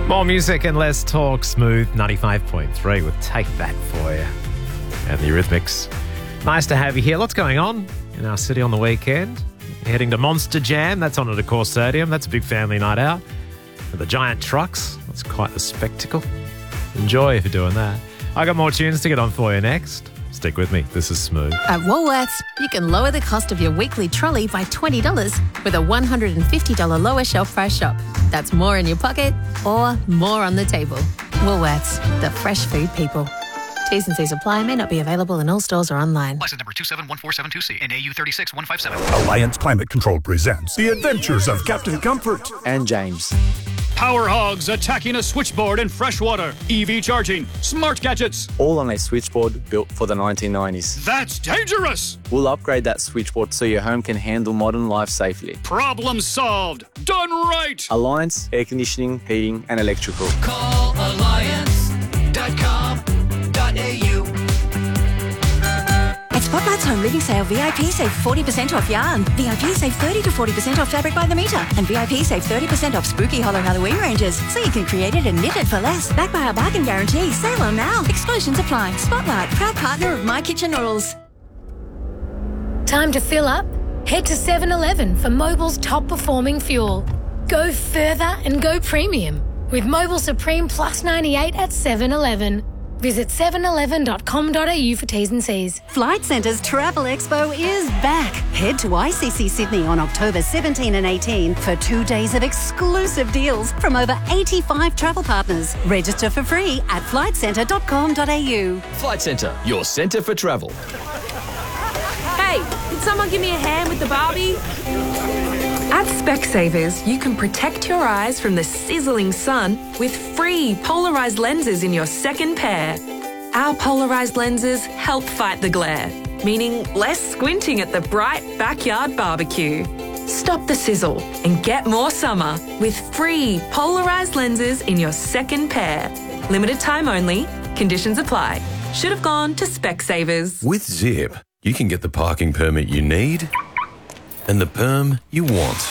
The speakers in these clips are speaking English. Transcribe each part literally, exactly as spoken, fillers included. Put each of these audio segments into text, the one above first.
More music and less talk. Smooth ninety-five point three with Take That for you. And the Eurythmics. Nice to have you here. Lots going on in our city on the weekend. You're heading to Monster Jam. That's on at Accor Stadium. That's a big family night out. And the giant trucks. That's quite the spectacle. Enjoy if you're doing that. I got more tunes to get on for you next. Stick with me. This is Smooth. At Woolworths, you can lower the cost of your weekly trolley by twenty dollars with a one hundred fifty dollars lower shelf price shop. That's more in your pocket or more on the table. Woolworths, the fresh food people. T's and C's apply. May not be available in all stores or online. License number two seven one four seven two C and A U three six one five seven. Alliance Climate Control presents The Adventures of Captain Comfort and James. Power hogs attacking a switchboard in freshwater. E V charging. Smart gadgets. All on a switchboard built for the nineteen nineties. That's dangerous. We'll upgrade that switchboard so your home can handle modern life safely. Problem solved. Done right. Alliance Air Conditioning, Heating and Electrical. Call alliance dot com dot a u. At Spotlight's Home Living Sale, V I P save forty percent off yarn. V I P save thirty to forty percent off fabric by the metre. And V I P save thirty percent off spooky hollow Halloween ranges. So you can create it and knit it for less. Backed by our bargain guarantee. Sale on now. Exclusions apply. Spotlight, proud partner of My Kitchen Noodles. Time to fill up? Head to seven eleven for Mobil's top performing fuel. Go further and go premium with Mobil Supreme Plus ninety-eight at seven eleven. Visit seven eleven dot com dot a u for T's and C's. Flight Centre's Travel Expo is back. Head to I C C Sydney on October seventeenth and eighteenth for two days of exclusive deals from over eighty-five travel partners. Register for free at flight centre dot com dot a u. Flight Centre, your centre for travel. Hey, can someone give me a hand with the Barbie? At Specsavers, you can protect your eyes from the sizzling sun with free polarised lenses in your second pair. Our polarised lenses help fight the glare, meaning less squinting at the bright backyard barbecue. Stop the sizzle and get more summer with free polarised lenses in your second pair. Limited time only. Conditions apply. Should have gone to Specsavers. With Zip, you can get the parking permit you need and the perm you want.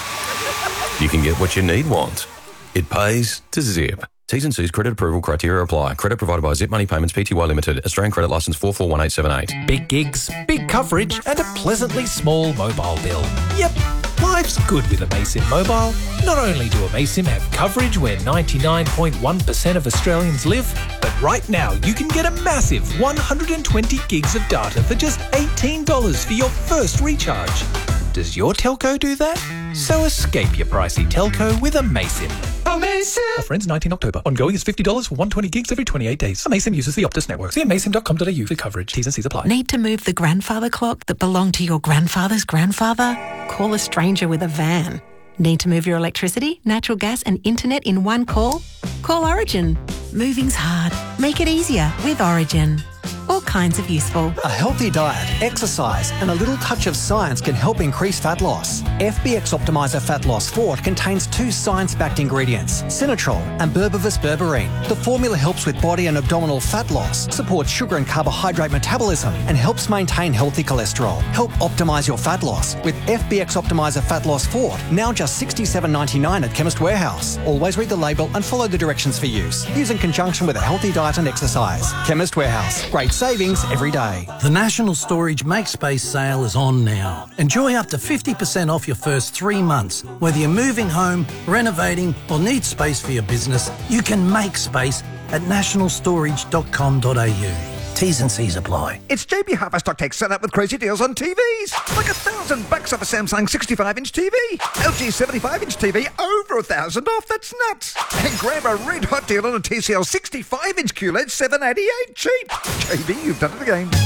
You can get what you need want. It pays to Zip. T's and C's credit approval criteria apply. Credit provided by Zip Money Payments Pty Limited. Australian credit licence four four one eight seven eight. Big gigs, big coverage and a pleasantly small mobile bill. Yep, life's good with Amaysim Mobile. Not only do Amaysim have coverage where ninety-nine point one percent of Australians live, but right now you can get a massive one hundred twenty gigs of data for just eighteen dollars for your first recharge. Does your telco do that? So escape your pricey telco with Amaysim. Amaysim! Offer ends nineteenth October. Ongoing is fifty dollars for one hundred twenty gigs every twenty-eight days. Amaysim uses the Optus network. See amaysim dot com dot a u for coverage. T's and C's apply. Need to move the grandfather clock that belonged to your grandfather's grandfather? Call a stranger with a van. Need to move your electricity, natural gas and internet in one call? Call Origin. Moving's hard. Make it easier with Origin. All kinds of useful. A healthy diet, exercise and a little touch of science can help increase fat loss. F B X Optimizer Fat Loss Fort contains two science-backed ingredients, Sinatrol and Berberis berberine. The formula helps with body and abdominal fat loss, supports sugar and carbohydrate metabolism and helps maintain healthy cholesterol. Help optimise your fat loss with F B X Optimizer Fat Loss Fort, now just sixty-seven ninety-nine at Chemist Warehouse. Always read the label and follow the directions for use. Use in conjunction with a healthy diet and exercise. Chemist Warehouse. Great savings every day. The National Storage Make Space sale is on now. Enjoy up to fifty percent off your first three months. Whether you're moving home, renovating or need space for your business, you can make space at national storage dot com dot a u. T's and C's apply. It's J B Hi-Fi Stock Take set up with crazy deals on T Vs. Like a thousand bucks off a Samsung sixty-five inch T V. L G seventy-five inch T V over a thousand off. That's nuts. And grab a red hot deal on a T C L sixty-five inch Q L E D seven eighty-eight cheap. J B, you've done it again.